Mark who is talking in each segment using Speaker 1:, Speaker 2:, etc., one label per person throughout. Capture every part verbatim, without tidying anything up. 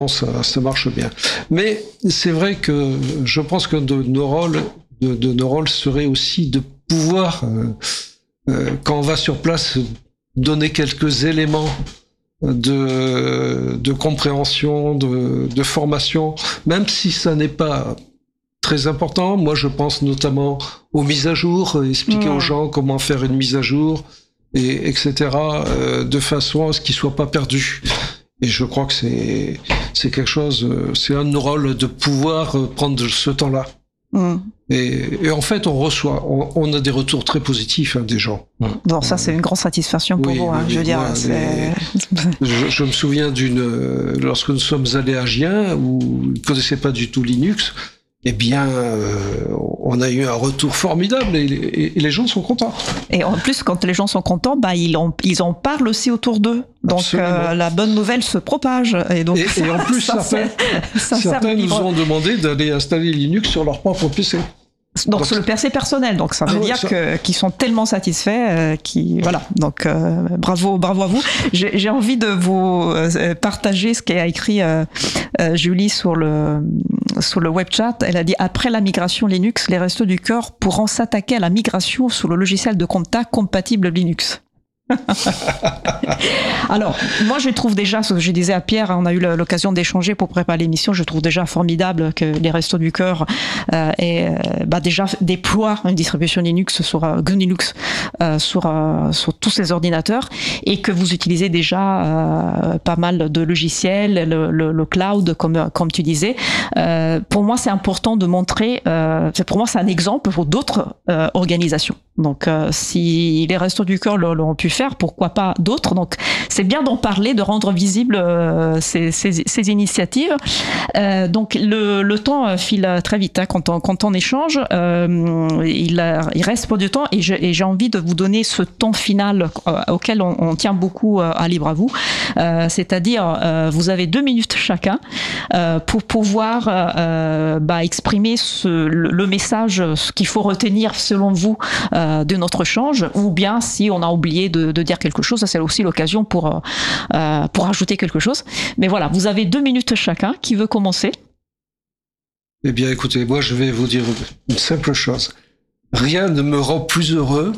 Speaker 1: ça, ça marche bien. Mais c'est vrai que je pense que de nos rôles, de, de nos rôles serait aussi de pouvoir, euh, euh, quand on va sur place, donner quelques éléments de, de compréhension, de, de formation, même si ça n'est pas très important. Moi, je pense notamment aux mises à jour, expliquer mmh. aux gens comment faire une mise à jour, et etc. Euh, de façon à ce qu'ils soient pas perdus. Et je crois que c'est c'est quelque chose, c'est un de nos rôles de pouvoir prendre ce temps-là. Mmh. Et, et en fait, on reçoit, on, on a des retours très positifs hein, des gens.
Speaker 2: Bon, ça, c'est une grande satisfaction pour oui, vous. Hein, oui, je veux dire,
Speaker 1: moi,
Speaker 2: c'est...
Speaker 1: je, je me souviens d'une, lorsque nous sommes allés à Gien, où ils ne connaissaient pas du tout Linux. Eh bien, euh, on a eu un retour formidable et, et, et les gens sont contents.
Speaker 2: Et en plus, quand les gens sont contents, bah, ils, en, ils en parlent aussi autour d'eux. Donc, euh, la bonne nouvelle se propage. Et, donc,
Speaker 1: et,
Speaker 2: ça,
Speaker 1: et en plus,
Speaker 2: ça,
Speaker 1: certains,
Speaker 2: ça
Speaker 1: certains nous ont demandé d'aller installer Linux sur leur propre P C.
Speaker 2: Donc, donc c'est le P C personnel, donc ça veut ah dire ouais, que qu'ils sont tellement satisfaits, euh, qui voilà. Donc euh, bravo, bravo à vous. J'ai, j'ai envie de vous euh, partager ce qu'a écrit euh, euh, Julie sur le sur le web chat. Elle a dit après la migration Linux, les Restos du Cœur pourront s'attaquer à la migration sous le logiciel de contact compatible Linux. Alors, moi je trouve déjà, ce que je disais à Pierre, on a eu l'occasion d'échanger pour préparer l'émission, je trouve déjà formidable que les Restos du Cœur euh, et, euh, bah déjà déploient une distribution Linux sur euh, G N U Linux euh, sur, euh, sur tous ces ordinateurs et que vous utilisez déjà euh, pas mal de logiciels, le, le, le cloud comme, comme tu disais. Euh, pour moi c'est important de montrer, euh, pour moi c'est un exemple pour d'autres euh, organisations. Donc euh, si les Restos du Cœur l'ont pu faire, pourquoi pas d'autres. Donc c'est bien d'en parler, de rendre visibles euh, ces, ces, ces initiatives. Euh, donc le, le temps file très vite hein, quand, on, quand on échange. Euh, il, il reste peu de temps et, je, et j'ai envie de vous donner ce temps final euh, auquel on, on tient beaucoup euh, à Libre à vous. Euh, c'est-à-dire euh, vous avez deux minutes chacun euh, pour pouvoir euh, bah, exprimer ce, le, le message, ce qu'il faut retenir selon vous euh, de notre échange, ou bien si on a oublié de, de dire quelque chose, ça c'est aussi l'occasion pour, euh, pour ajouter quelque chose. Mais voilà, vous avez deux minutes chacun. Qui veut commencer ?
Speaker 1: Eh bien écoutez, moi je vais vous dire une simple chose. Rien ne me rend plus heureux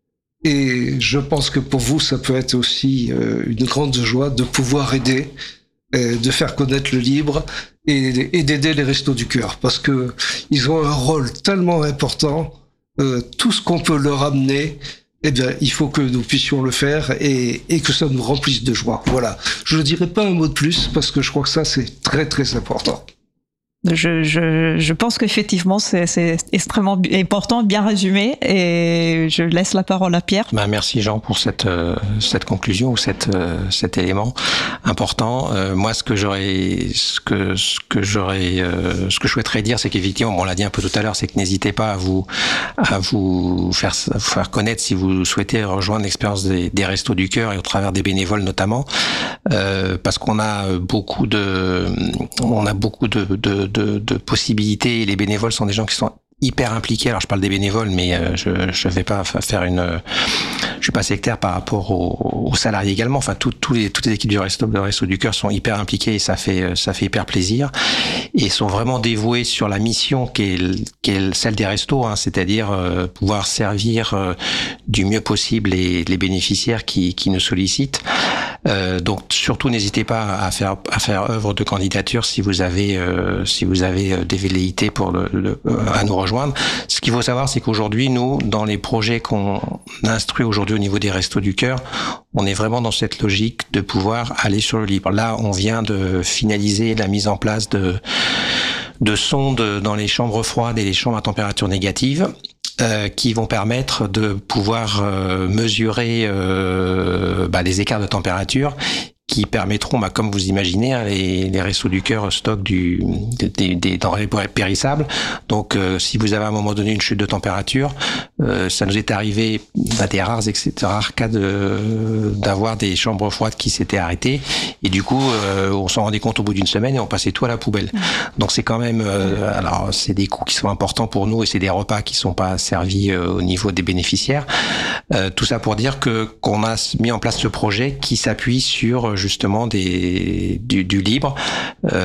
Speaker 1: et je pense que pour vous ça peut être aussi euh, une grande joie de pouvoir aider, euh, de faire connaître le libre et, et d'aider les Restos du Cœur parce que ils ont un rôle tellement important, euh, tout ce qu'on peut leur amener, eh bien, il faut que nous puissions le faire et, et que ça nous remplisse de joie. Voilà. Je ne dirai pas un mot de plus parce que je crois que ça, c'est très, très important.
Speaker 2: Je, je, je pense qu'effectivement, c'est, c'est extrêmement important, bien résumé, et je laisse la parole à Pierre.
Speaker 3: Ben, merci Jean pour cette, euh, cette conclusion ou cette, euh, cet élément important. Euh, moi, ce que j'aurais, ce que, ce que j'aurais, euh, ce que je souhaiterais dire, c'est qu'effectivement, on l'a dit un peu tout à l'heure, c'est que n'hésitez pas à vous, à vous faire, à vous faire connaître si vous souhaitez rejoindre l'expérience des, des Restos du Cœur et au travers des bénévoles notamment, euh, parce qu'on a beaucoup de, on a beaucoup de, de De, de possibilités. Les bénévoles sont des gens qui sont hyper impliqués. Alors je parle des bénévoles, mais euh, je je vais pas faire une, je suis pas sectaire par rapport aux, aux salariés également. Enfin, tout, tous les toutes les équipes du Resto, le Resto du Cœur sont hyper impliquées et ça fait ça fait hyper plaisir et sont vraiment dévoués sur la mission qui est qui est celle des restos, hein, c'est-à-dire euh, pouvoir servir euh, du mieux possible les les bénéficiaires qui qui nous sollicitent. Euh, donc surtout n'hésitez pas à faire à faire œuvre de candidature si vous avez euh, si vous avez des velléités pour le, le à nous rejoindre. Ce qu'il faut savoir, c'est qu'aujourd'hui nous, dans les projets qu'on instruit aujourd'hui au niveau des Restos du Cœur, on est vraiment dans cette logique de pouvoir aller sur le libre. Là, on vient de finaliser la mise en place de de sondes dans les chambres froides et les chambres à température négative. Euh, qui vont permettre de pouvoir euh, mesurer euh, bah, les écarts de température qui permettront, bah, comme vous imaginez, hein, les, les Restos du Cœur stockent du, des, des denrées périssables. Donc, euh, si vous avez à un moment donné une chute de température, euh, ça nous est arrivé à des rares, et cetera, rares cas de, d'avoir des chambres froides qui s'étaient arrêtées. Et du coup, euh, on s'en rendait compte au bout d'une semaine et on passait tout à la poubelle. Donc, c'est quand même, euh, alors, c'est des coûts qui sont importants pour nous et c'est des repas qui sont pas servis euh, au niveau des bénéficiaires. Euh, tout ça pour dire que qu'on a mis en place ce projet qui s'appuie sur justement des du, du libre. Euh,